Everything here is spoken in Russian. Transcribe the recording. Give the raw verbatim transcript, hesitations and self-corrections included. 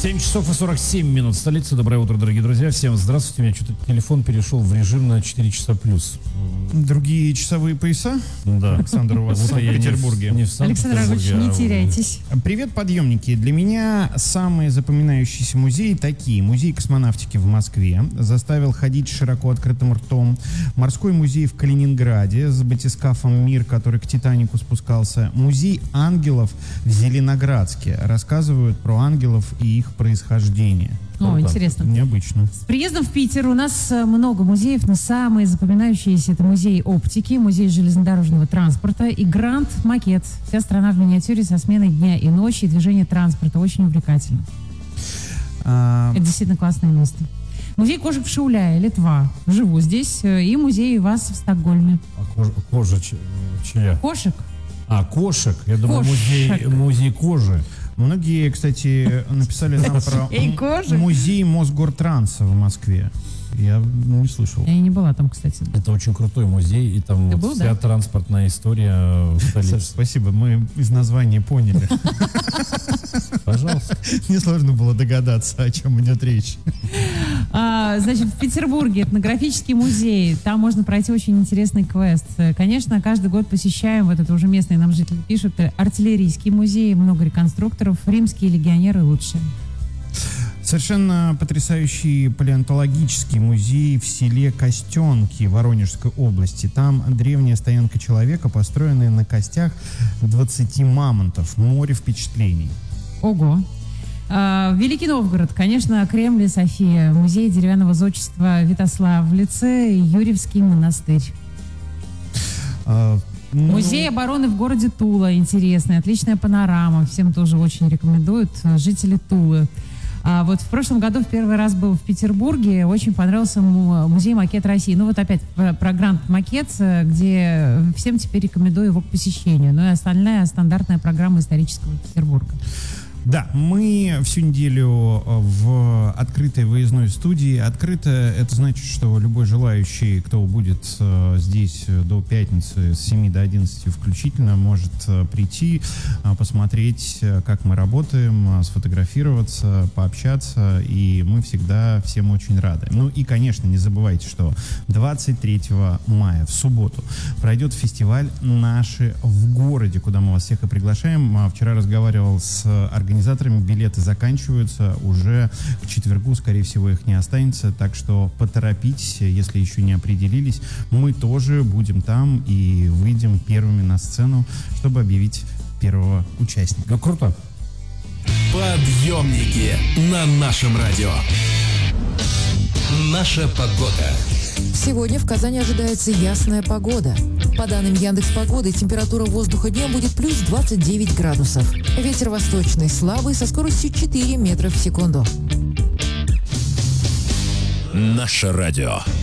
семь часов и сорок семь минут. Столица. Доброе утро, дорогие друзья. Всем здравствуйте. У меня что-то телефон перешел в режим на четыре часа плюс. Другие часовые пояса? Да. Александр, у вас в Санкт-Петербурге. Не в, не в Александр Иванович, не теряйтесь. Привет, подъемники. Для меня самые запоминающиеся музеи такие. Музей космонавтики в Москве заставил ходить широко открытым ртом. Морской музей в Калининграде с батискафом «Мир», который к «Титанику» спускался. Музей ангелов в Зеленоградске. Рассказывают про ангелов и их происхождение. О, интересно. Необычно. С приездом в Питер у нас много музеев, но самые запоминающиеся — это музей оптики, музей железнодорожного транспорта и Гранд Макет. Вся страна в миниатюре со сменой дня и ночи и движения транспорта. Очень увлекательно. А... Это действительно классное место. Музей кошек в Шауляе, Литва. Живу здесь. И музей вас в Стокгольме. А кожа, кожа чья? Кошек. А, кошек. Я думаю, Кошек. музей, музей кожи. Многие, кстати, написали нам про м- музей Мосгортранса в Москве. Я не слышал. Я и не была там, кстати. Это очень крутой музей, и там вот был, вся да? транспортная история в столице. Саша, спасибо, мы из названия поняли. Пожалуйста. Несложно было догадаться, о чем идет речь. А, значит, в Петербурге этнографический музей. Там можно пройти очень интересный квест. Конечно, каждый год посещаем, вот это уже местные нам жители пишут, артиллерийский музей, много реконструкторов, римские легионеры лучшие. Совершенно потрясающий палеонтологический музей в селе Костенки Воронежской области. Там древняя стоянка человека, построенная на костях двадцати мамонтов. Море впечатлений. Ого. А, Великий Новгород, конечно, Кремль и София, музей деревянного зодчества Витославлице и Юрьевский монастырь. А, ну... Музей обороны в городе Тула, интересный, отличная панорама, всем тоже очень рекомендуют жители Тулы. А вот в прошлом году в первый раз был в Петербурге, очень понравился музей «Макет России». Ну вот опять про, про Гранд Макет, где всем теперь рекомендую его к посещению. Ну и остальная стандартная программа исторического Петербурга. Да, мы всю неделю в открытой выездной студии. Открыто — это значит, что любой желающий, кто будет здесь до пятницы с семи до одиннадцати включительно, может прийти, посмотреть, как мы работаем, сфотографироваться, пообщаться, и мы всегда всем очень рады. Ну и, конечно, не забывайте, что двадцать третьего мая, в субботу, пройдет фестиваль «Наши в городе», куда мы вас всех и приглашаем. Вчера разговаривал с организаторами. Организаторами, билеты заканчиваются, уже к четвергу, скорее всего, их не останется, так что поторопитесь, если еще не определились. Мы тоже будем там и выйдем первыми на сцену, чтобы объявить первого участника. Ну, круто. Подъемники на нашем радио. Наша погода. Сегодня в Казани ожидается ясная погода. По данным Яндекс.Погоды, температура воздуха днем будет плюс двадцать девять градусов. Ветер восточный слабый со скоростью четыре метра в секунду. Наше радио.